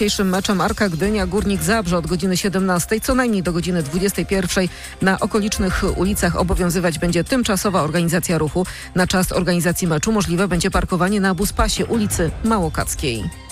Dzisiejszym meczem Arka Gdynia Górnik Zabrze od godziny 17 co najmniej do godziny 21 na okolicznych ulicach obowiązywać będzie tymczasowa organizacja ruchu. Na czas organizacji meczu możliwe będzie parkowanie na buspasie ulicy Małokackiej.